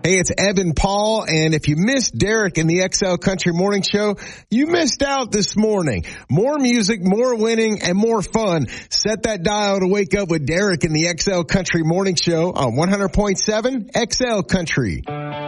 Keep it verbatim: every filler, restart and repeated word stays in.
Hey, it's Evan Paul, and if you missed Derek in the X L Country Morning Show, you missed out this morning. More music, more winning, and more fun. Set that dial to wake up with Derek in the X L Country Morning Show on one hundred point seven X L Country.